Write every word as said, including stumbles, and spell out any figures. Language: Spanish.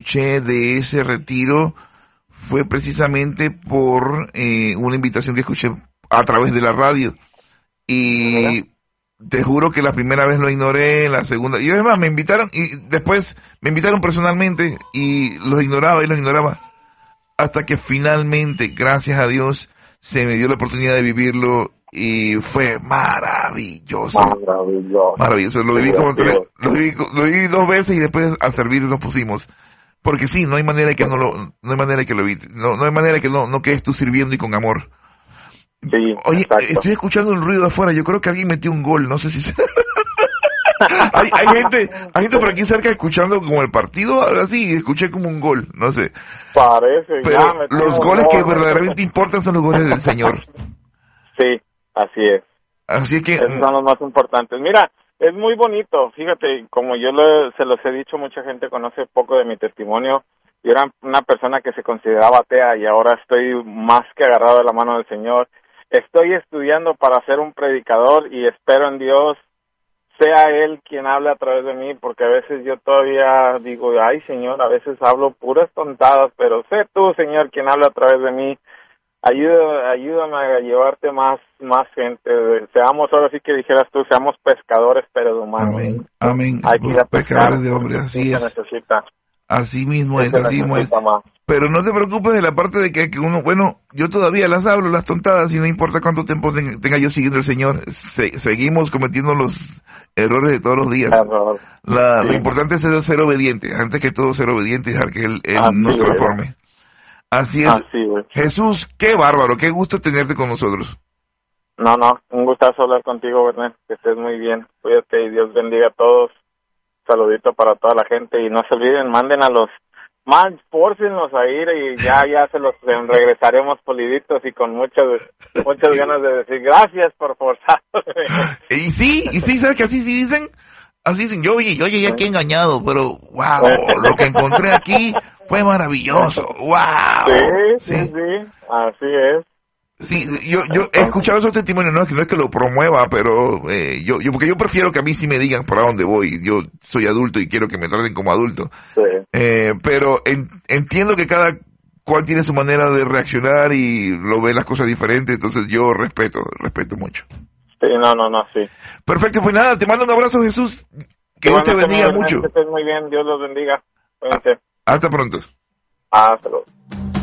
escuché de ese retiro fue precisamente por eh, una invitación que escuché a través de la radio. Y te juro que la primera vez lo ignoré, la segunda, y además me invitaron, y después me invitaron personalmente, y los ignoraba y los ignoraba, hasta que finalmente, gracias a Dios, se me dio la oportunidad de vivirlo, y fue maravilloso. Maravilloso. Maravilloso. Lo viví, como tres, lo, viví, lo viví dos veces, y después al servir nos pusimos. Porque sí, no hay manera que no lo, no hay manera que lo evites, no, no hay manera que no, no quedes tú sirviendo y con amor. Sí, oye, exacto. Estoy escuchando un ruido de afuera, yo creo que alguien metió un gol, no sé si... hay, hay gente hay gente por aquí cerca escuchando como el partido, algo así, y escuché como un gol, no sé. Parece, pero ya los goles que verdaderamente importan son los goles del Señor. Sí, así es. Así que... Esos son los más importantes. Mira, es muy bonito, fíjate, como yo lo, se los he dicho, mucha gente conoce poco de mi testimonio. Yo era una persona que se consideraba atea y ahora estoy más que agarrado de la mano del Señor. Estoy estudiando para ser un predicador y espero en Dios sea Él quien hable a través de mí, porque a veces yo todavía digo, ay Señor, a veces hablo puras tontadas, pero sé tú, Señor, quien habla a través de mí. Ayuda, ayúdame a llevarte más más gente. Seamos, ahora sí que dijeras tú, seamos pescadores, pero de humanos. Amén, amén. Hay que ir a pescar, pescadores de hombres, así es. Se necesita. Así mismo es, Se así mismo es. más. Pero no te preocupes de la parte de que, que uno, bueno, yo todavía las hablo, las tontadas, y no importa cuánto tiempo ten, tenga yo siguiendo al Señor, se, seguimos cometiendo los errores de todos los días. Error. La, Sí. Lo importante es ser, ser obediente, antes que todo ser obediente y dejar que Él, él Así nos es. transforme. Así es. Así es. Jesús, qué bárbaro, qué gusto tenerte con nosotros. No, no, un gustazo hablar contigo, Bernet, que estés muy bien. Cuídate y Dios bendiga a todos. Saludito para toda la gente y no se olviden, manden a los más, fórcenlos a ir y ya ya se los regresaremos poliditos y con muchas muchas ganas de decir gracias por forzar. Y sí, y sí, ¿sabes que así sí dicen? Así dicen, yo oye, yo llegué aquí engañado, pero wow, lo que encontré aquí fue maravilloso, wow. Sí, sí, sí, sí, así es. Sí, yo yo he escuchado esos testimonios, no es que no es que lo promueva, pero eh, yo yo porque yo prefiero que a mí sí me digan para dónde voy. Yo soy adulto y quiero que me traten como adulto. Sí. Eh, pero en, entiendo que cada cual tiene su manera de reaccionar y lo ve las cosas diferentes, entonces yo respeto, respeto mucho. Sí, no, no, no, sí. Perfecto, pues nada, te mando un abrazo, Jesús. Que Dios te bendiga mucho. Que estés muy bien, Dios los bendiga. Cuídense. Hasta pronto. Hasta luego.